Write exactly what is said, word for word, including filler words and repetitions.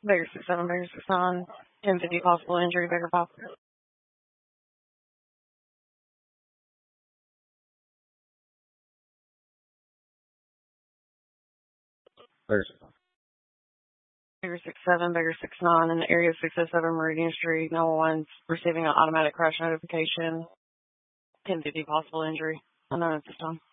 Baker six seven, Baker six nine, ten fifty possible injury, Baker five. Baker six nine. Baker six seven, Baker six nine, in the area of six oh seven Meridian Street, nine one one's receiving an automatic crash notification, ten fifty possible injury. Unknown at this time.